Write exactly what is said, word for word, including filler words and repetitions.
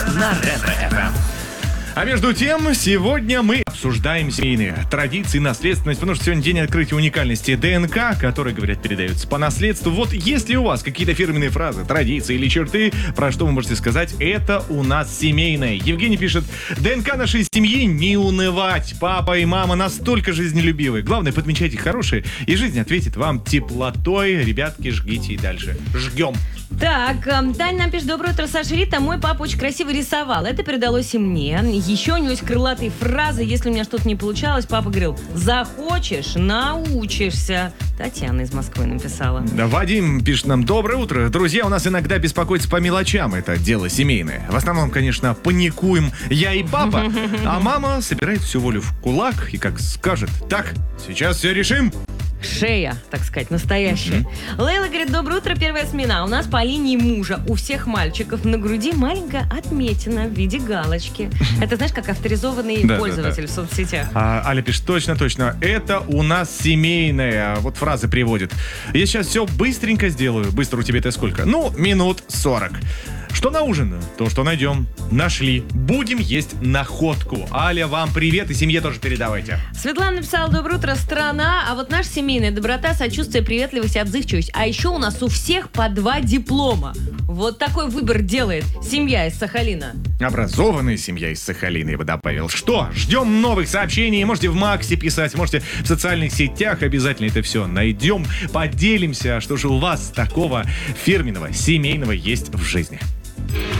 на Ретро-эф эм. А между тем, сегодня мы обсуждаем семейные традиции, наследственность, потому что сегодня день открытия уникальности ДНК, которые, говорят, передаются по наследству. Вот есть ли у вас какие-то фирменные фразы, традиции или черты, про что вы можете сказать, это у нас семейное. Евгений пишет: ДНК нашей семьи не унывать. Папа и мама настолько жизнелюбивые. Главное, подмечайте хорошие, и жизнь ответит вам теплотой. Ребятки, жгите и дальше. Жгем. Так, Таня нам пишет: доброе утро, Саша, Рита. Мой папа очень красиво рисовал. Это передалось и мне. Еще у него есть крылатые фразы. Если у меня что-то не получалось, папа говорил: захочешь, научишься. Татьяна из Москвы написала. Вадим пишет нам: доброе утро. Друзья, у нас иногда беспокоятся по мелочам. Это дело семейное. В основном, конечно, паникуем я и папа. А мама собирает всю волю в кулак и как скажет: так, сейчас все решим. Шея, так сказать, настоящая. Mm-hmm. Лейла говорит: доброе утро, первая смена. У нас по линии мужа у всех мальчиков на груди маленькая отметина в виде галочки. Это, знаешь, как авторизованный да, пользователь да, да. в соцсетях. А, Аля пишет: точно, точно. Это у нас семейная. Вот фразы приводит. Я сейчас все быстренько сделаю. Быстро у тебя это сколько? Ну, минут сорок. Что на ужин? То, что найдем. Нашли. Будем есть находку. Аля, вам привет, и семье тоже передавайте. Светлана написала: доброе утро, страна. А вот наша семейная доброта, сочувствие, приветливость, отзывчивость. А еще у нас у всех по два диплома. Вот такой выбор делает семья из Сахалина. Образованная семья из Сахалина, я бы добавил. Что? Ждем новых сообщений. Можете в Максе писать, можете в социальных сетях. Обязательно это все найдем. Поделимся, что же у вас такого фирменного, семейного есть в жизни.